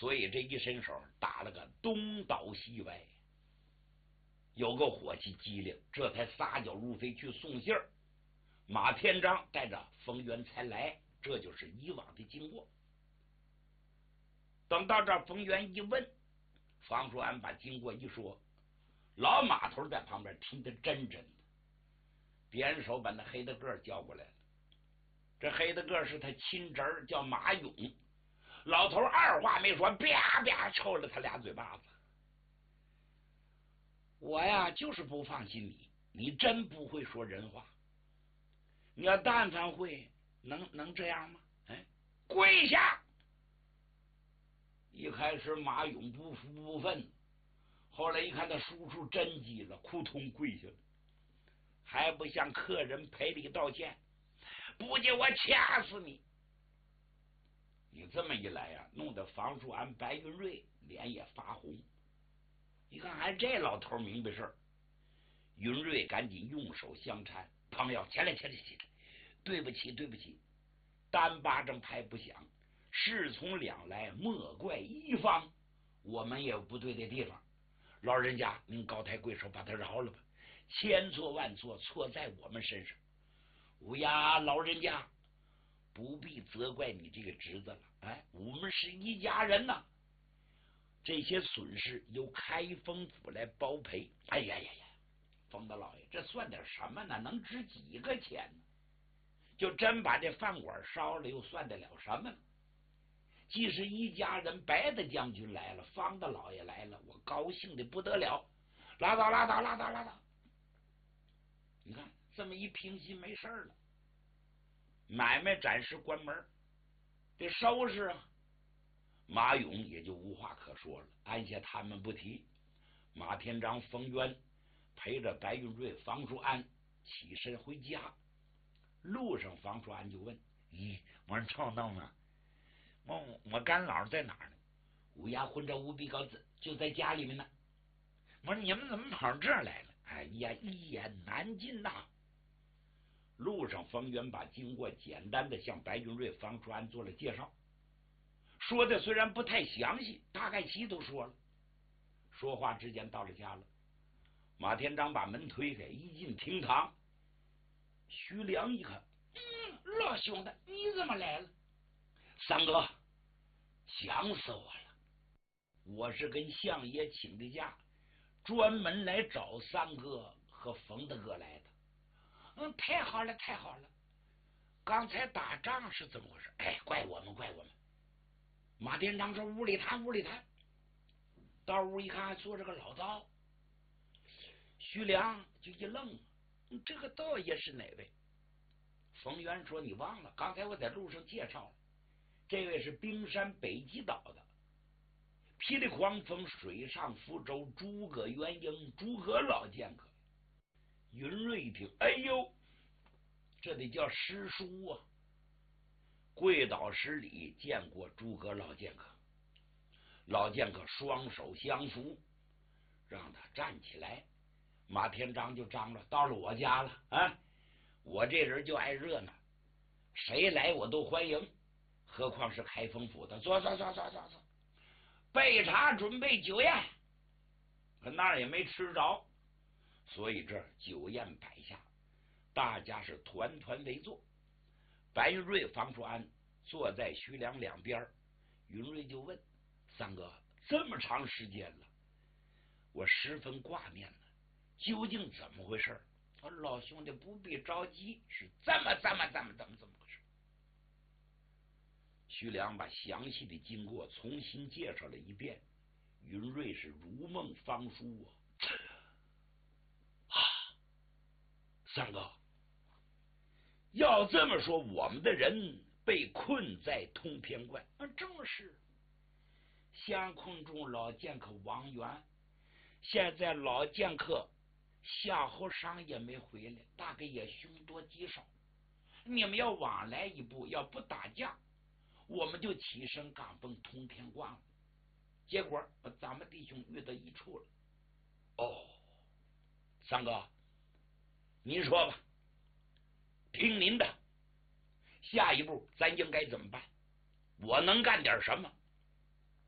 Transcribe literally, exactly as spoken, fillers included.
所以这一伸手打了个东倒西歪，有个火气机灵，这才撒脚如飞去送信儿。马天章带着冯源才来，这就是以往的经过。等到这冯源一问，方叔安把经过一说，老马头在旁边听得真真的，点手把那黑大个叫过来了。这黑大个是他亲侄儿，叫马勇。老头二话没说，啪啪抽了他俩嘴巴子。我呀，就是不放心你，你真不会说人话。你要但凡会，能能这样吗？哎，跪下！一开始马勇不服不忿，后来一看他叔叔真急了，扑通跪下了，还不向客人赔礼道歉，不介我掐死你！你这么一来呀、啊，弄得房叔安、白云瑞脸也发红。你看，还这老头明白事儿。云瑞赶紧用手相搀，朋友，起来，起来，起来！对不起，对不起，单巴掌拍不响，事从两来，莫怪一方，我们也有不对的地方。老人家，您高抬贵手，把他饶了吧，千错万错，错在我们身上。乌鸦老人家，不必责怪你这个侄子了，哎，我们是一家人呐。这些损失由开封府来包赔。哎呀呀呀，冯大老爷，这算点什么呢？能值几个钱呢？就真把这饭馆烧了，又算得了什么呢？既是一家人，白大将军来了，方大老爷来了，我高兴的不得了。拉倒，拉倒，拉倒，拉倒！你看，这么一平息，没事了。买卖暂时关门，得收拾啊。马勇也就无话可说了，按下他们不提。马天章、冯渊陪着白云瑞、房叔安起身回家。路上，房叔安就问：“咦，我说臭弄啊，我我干老在哪儿呢？”乌鸦混着无比高子就在家里面呢。我说你们怎么跑这儿来了？哎呀，一言难尽呐、啊！路上，冯渊把经过简单的向白云瑞、房叔安做了介绍，说的虽然不太详细，大概其都说了。说话之间到了家了，马天章把门推开，一进厅堂，徐良一看，嗯，老兄弟，你怎么来了？三哥，想死我了！我是跟相爷请的假，专门来找三哥和冯大哥来的。嗯，太好了，太好了！刚才打仗是怎么回事？哎，怪我们，怪我们！马天章说：“屋里谈，屋里谈。”到屋一看，还坐着个老道。徐良就一愣：“这个道爷是哪位？”冯渊说：“你忘了，刚才我在路上介绍了，这位是冰山北极岛的霹雳狂风水上福州诸葛元英，诸葛老剑客。”云瑞一听，哎呦，这得叫师叔啊！跪倒施礼，见过诸葛老剑客。老剑客双手相扶，让他站起来。马天章就张罗：“到了我家了啊！我这人就爱热闹，谁来我都欢迎，何况是开封府的。坐坐坐坐坐坐，备茶准备酒宴。”可那儿也没吃着，所以这酒宴摆下，大家是团团围坐。白云瑞、房叔安坐在徐良两边，云瑞就问：“三哥，这么长时间了，我十分挂念呢，究竟怎么回事？”我说：“老兄弟不必着急，是这么这么这么怎么怎么回事？”徐良把详细的经过重新介绍了一遍，云瑞是如梦方舒啊！啊，三哥，要这么说，我们的人被困在通天关，啊，正是相困中老剑客王元，现在老剑客夏侯尚也没回来，大概也凶多吉少。你们要往来一步，要不打架，我们就起身赶奔通天关了。结果咱们弟兄遇到一处了。哦，三哥，您说吧，听您的，下一步咱应该怎么办？我能干点什么？